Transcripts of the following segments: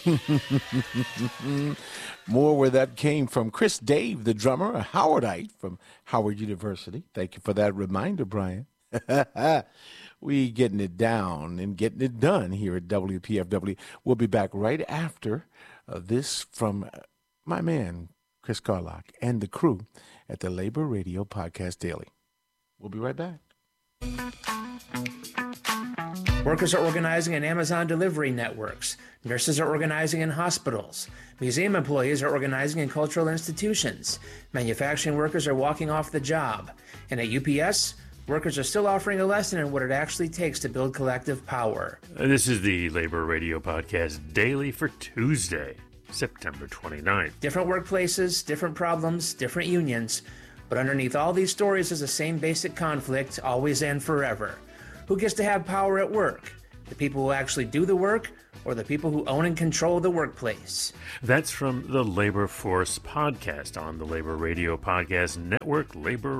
More where that came from. Chris Dave, the drummer, a Howardite from Howard University. Thank you for that reminder, Brian. We getting it down and getting it done here at WPFW. We'll be back right after this from my man, Chris Garlock, and the crew at the Labor Radio Podcast Daily. We'll be right back. Workers are organizing in Amazon delivery networks. Nurses are organizing in hospitals. Museum employees are organizing in cultural institutions. Manufacturing workers are walking off the job. And at UPS, workers are still offering a lesson in what it actually takes to build collective power. This is the Labor Radio Podcast Daily for Tuesday, September 29th. Different workplaces, different problems, different unions. But underneath all these stories is the same basic conflict, always and forever. Who gets to have power at work? The people who actually do the work, or the people who own and control the workplace? That's from the Labor Force podcast on the Labor Radio Podcast Network,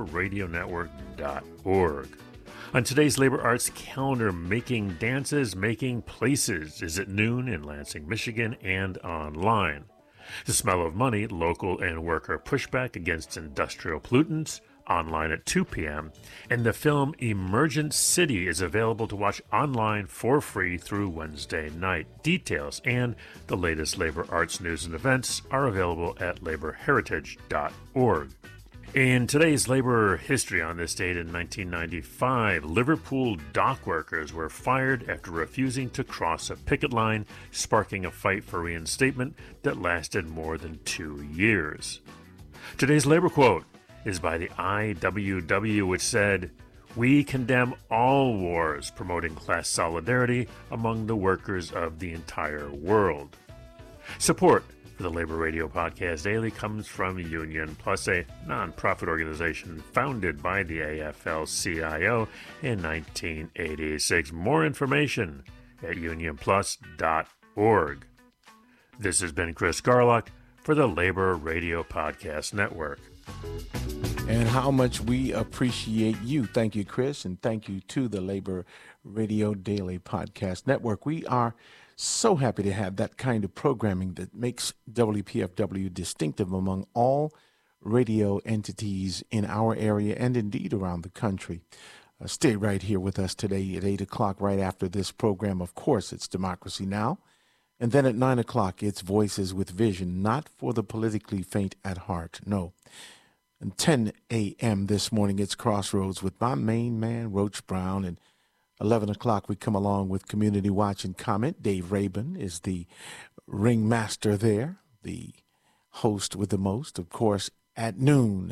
laborradionetwork.org. On today's Labor Arts calendar, Making Dances, Making Places is at noon in Lansing, Michigan, and online. The Smell of Money, Local and Worker Pushback Against Industrial Pollutants, online at 2 p.m. And the film Emergent City is available to watch online for free through Wednesday night. Details and the latest labor arts news and events are available at laborheritage.org. In today's labor history, on this date in 1995, Liverpool dock workers were fired after refusing to cross a picket line, sparking a fight for reinstatement that lasted more than 2 years. Today's labor quote is by the IWW, which said, "We condemn all wars promoting class solidarity among the workers of the entire world." Support for the Labor Radio Podcast Daily comes from Union Plus, a nonprofit organization founded by the AFL-CIO in 1986. More information at unionplus.org. This has been Chris Garlock for the Labor Radio Podcast Network. And how much we appreciate you. Thank you, Chris, and thank you to the Labor Radio Daily Podcast Network. We are so happy to have that kind of programming that makes WPFW distinctive among all radio entities in our area and indeed around the country. Stay right here with us today at 8 o'clock right after this program. Of course, it's Democracy Now! And then at 9 o'clock, it's Voices with Vision, not for the politically faint at heart, no. And 10 a.m. this morning, it's Crossroads with my main man, Roach Brown. And 11 o'clock, we come along with Community Watch and Comment. Dave Rabin is the ringmaster there, the host with the most. Of course, at noon,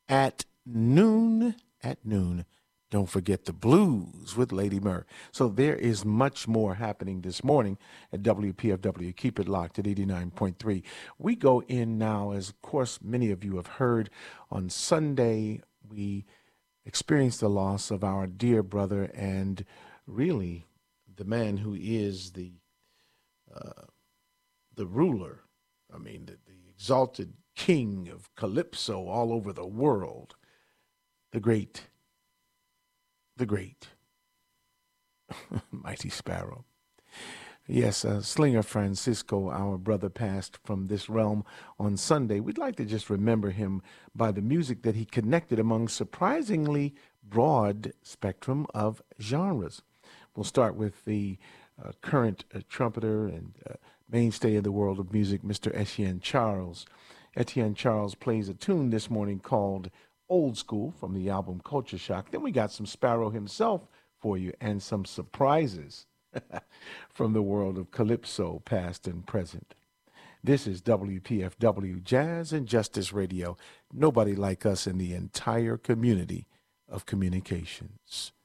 don't forget the blues with Lady Murr. So there is much more happening this morning at WPFW. Keep it locked at 89.3. We go in now, as of course many of you have heard, on Sunday we experienced the loss of our dear brother and really the man who is the ruler, the exalted king of Calypso all over the world, the great Mighty Sparrow. Yes, Slinger Francisco, our brother, passed from this realm on Sunday. We'd like to just remember him by the music that he connected among surprisingly broad spectrum of genres. We'll start with the current trumpeter and mainstay of the world of music, Mr. Etienne Charles. Etienne Charles plays a tune this morning called Old School from the album Culture Shock. Then we got some Sparrow himself for you and some surprises from the world of Calypso, past and present. This is WPFW Jazz and Justice Radio. Nobody like us in the entire community of communications.